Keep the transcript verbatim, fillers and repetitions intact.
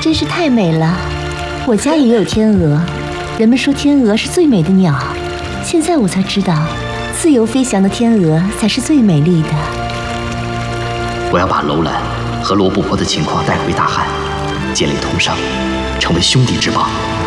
真是太美了。我家也有天鹅，人们说天鹅是最美的鸟，现在我才知道，自由飞翔的天鹅才是最美丽的。 我要把楼兰和罗布泊的情况带回大汉，建立通商，成为兄弟之邦。